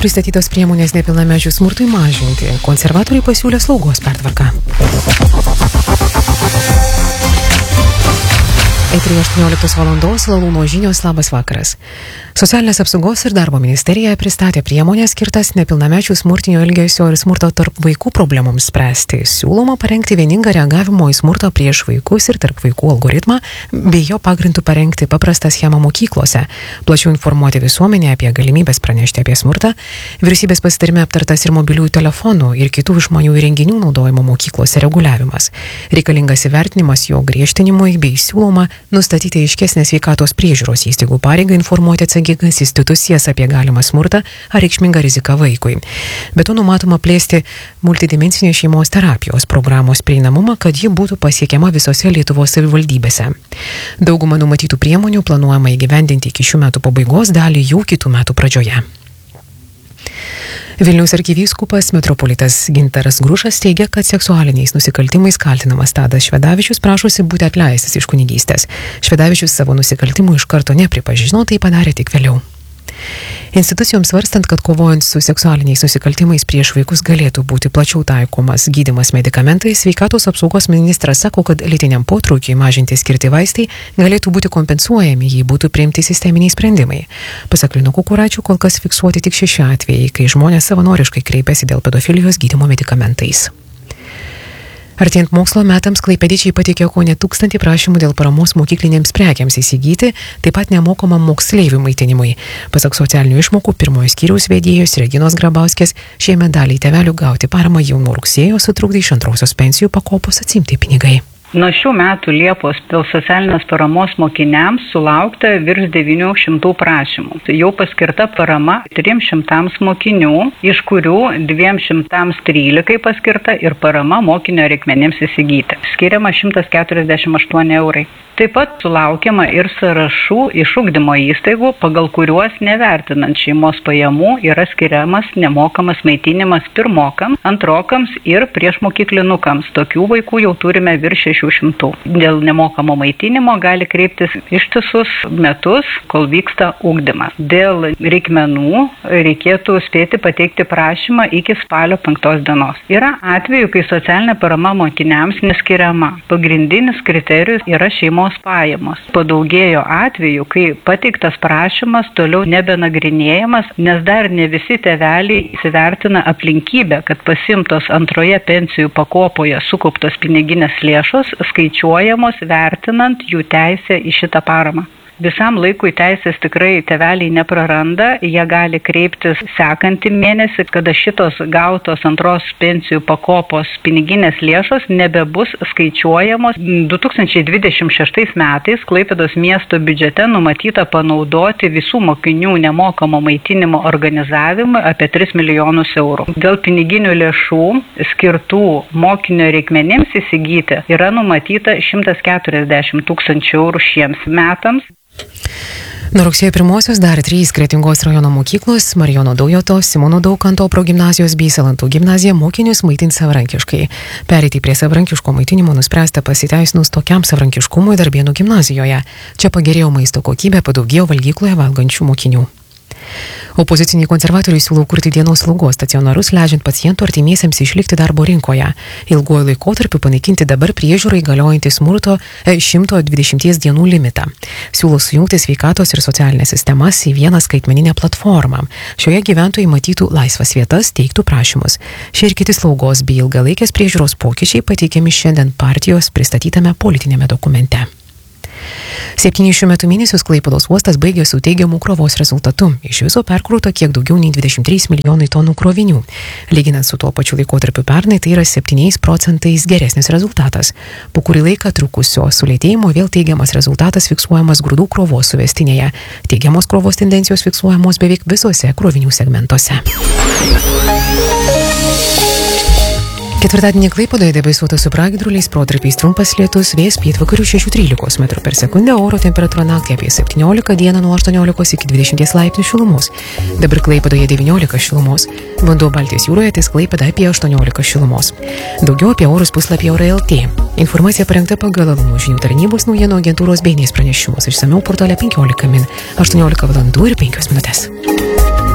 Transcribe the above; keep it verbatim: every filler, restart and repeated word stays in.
Pristatytos priemonės nepilnamečių smurtui mažinti. Konservatoriai pasiūlė slaugos pertvarką. Eteryje aštuonioliktos valandos Lalūno žinios, labas vakaras. Socialinės apsaugos ir darbo ministerija pristatė priemonės skirtas nepilnamečių smurtinio elgesio ir smurto tarp vaikų problemoms spręsti. Siūloma parengti vieningą reagavimo į smurtą prieš vaikus ir tarp vaikų algoritmą, bei jo pagrindų parengti paprastą schemą mokyklose, plačiau informuoti visuomenę apie galimybės pranešti apie smurtą. Vyriausybės pasitarime aptartas ir mobiliųjų telefonų ir kitų išmanių įrenginių naudojimo mokyklose reguliavimas. Reikalingas įvertinimas jo griežtinimui bei siūloma nustatyti aiškesnę sveikatos priežiūros įstaigų pareigą informuoti atsakingas institucijas apie galimą smurtą ar reikšmingą riziką vaikui. Be to numatoma plėsti multidimensinės šeimos terapijos programos prieinamumą, kad ji būtų pasiekiama visose Lietuvos savivaldybėse. Daugumą numatytų priemonių planuojama įgyvendinti iki šių metų pabaigos, dalį jų kitų metų pradžioje. Vilniaus arkivyskupas metropolitas Gintaras Grušas teigia, kad seksualiniais nusikaltimais kaltinamas Tadas Švedavičius prašosi būti atleistas iš kunigystės. Švedavičius savo nusikaltimų iš karto nepripažino, tai padarė tik vėliau. Institucijoms svarstant, kad kovojant su seksualiniais nusikaltimais prieš vaikus galėtų būti plačiau taikomas gydymas medikamentais, sveikatos apsaugos ministras sako, kad lytiniam potraukiui mažinti skirti vaistai galėtų būti kompensuojami, jei būtų priimti sisteminiai sprendimai. Pasak Lino Kukuraičio, kol kas fiksuoti tik šeši atvejai, kai žmonės savanoriškai kreipiasi dėl pedofilijos gydymo medikamentais. Artėjant mokslo metams klaipėdiečiai pateikė kone tūkstantį prašymų dėl paramos mokyklinėms prekiams įsigyti, taip pat nemokamam moksleivių maitinimui. Pasak socialinių išmokų pirmojo skyriaus vedėjos Reginos Grabauskės, šiemet daliai tėvelių gauti paramą jau nuo rugsėjo sutrukdė iš antrosios pensijų pakopos atsiimti pinigai. Nuo šių metų Liepos dėl socialinės paramos mokiniams sulaukta virš devynių šimtų prašymų. Jau paskirta parama trims šimtams mokinių, iš kurių dviem šimtams trylikai paskirta ir parama mokinio reikmenims įsigyti. Skiriama šimtas keturiasdešimt aštuoni eurai. Taip pat sulaukiama ir sąrašų iš ugdymo įstaigų, pagal kuriuos nevertinant šeimos pajamų yra skiriamas nemokamas maitinimas pirmokams, antrokams ir priešmokyklinukams. Tokių vaikų jau turime virš šešių šimtų. Dėl nemokamo maitinimo gali kreiptis ištisus metus, kol vyksta ugdymas. Dėl reikmenų reikėtų spėti pateikti prašymą iki spalio penktos dienos. Yra atvejų, kai socialinė parama mokiniams neskiriama. Pagrindinis kriterijus yra šeimos pajamos. Padaugėjo atvejų, kai pateiktas prašymas toliau nebenagrinėjamas, nes dar ne visi tėveliai įsivertina aplinkybę, kad pasimtos antroje pensijų pakopoje sukauptos piniginės lėšos skaičiuojamos vertinant jų teisę į šitą paramą. Visam laikui teisės tikrai tėveliai nepraranda, jie gali kreiptis sekantį mėnesį, kada šitos gautos antros pensijų pakopos piniginės lėšos nebebus skaičiuojamos. du tūkstančiai dvidešimt šeštais metais Klaipėdos miesto biudžete numatyta panaudoti visų mokinių nemokamo maitinimo organizavimui apie tris milijonus eurų. Dėl piniginių lėšų skirtų mokinio reikmenims įsigyti yra numatyta šimtas keturiasdešimt tūkstančių eurų šiems metams. Nuo rugsėjo pirmosios dar trys Kretingos rajono mokyklos – Marijono Daujoto, Simono Daukanto progimnazijos bei Salantų gimnazija mokinius maitins savarankiškai. Pereiti prie savarankiško maitinimo nuspręsta pasiteisinus tokiam savarankiškumui Darbėnų gimnazijoje. Čia pagerėjo maisto kokybė, padaugėjo valgykloje valgančių mokinių. Opoziciniai konservatoriai siūlo kurti dienos slaugos stacionarus, leidžiant pacientų artimiesiems išlikti darbo rinkoje. Ilguoju laikotarpiu panaikinti dabar priežiūrai galiojantį smurto šimto dvidešimties dienų limitą. Siūlo sujungti sveikatos ir socialinės sistemas į vieną skaitmeninę platformą. Šioje gyventojai matytų laisvas vietas, teiktų prašymus. Šie ir kiti slaugos bei ilgalaikės priežiūros pokyčiai pateikiami šiandien partijos pristatytame politinėme dokumente. Septynių šių metų mėnesius Klaipėdos uostas baigė su teigiamu krovos rezultatu. Iš viso perkrauta kiek daugiau nei dvidešimt trys milijonai tonų krovinių. Lyginant su tuo pačiu laikotarpiu pernai, tai yra septyniais procentais geresnis rezultatas. Po kurį laiką trukusio sulėtėjimo vėl teigiamas rezultatas fiksuojamas grūdų krovos suvestinėje. Teigiamos krovos tendencijos fiksuojamos beveik visose krovinių segmentuose. Ketvirtadienį Klaipėdoje debesuota su pragiedruliais, protarpiais trumpas lietus, vėjas pietvakarių šešių trylikos metrų per sekundę, oro temperatūra naktį apie septyniolika, dieną nuo aštuoniolikos iki dvidešimties laipsnių šilumos. Dabar Klaipėdoje devyniolika šilumos. Vanduo Baltijos jūroje ties Klaipėda apie aštuoniolika šilumos. Daugiau apie orus puslapyje Orai L T. Informacija parengta pagal Lalūno žinių tarnybos naujienų agentūros B N S pranešimus. Išsamiau portale penkiolika min. aštuoniolika valandų ir penkios minutės.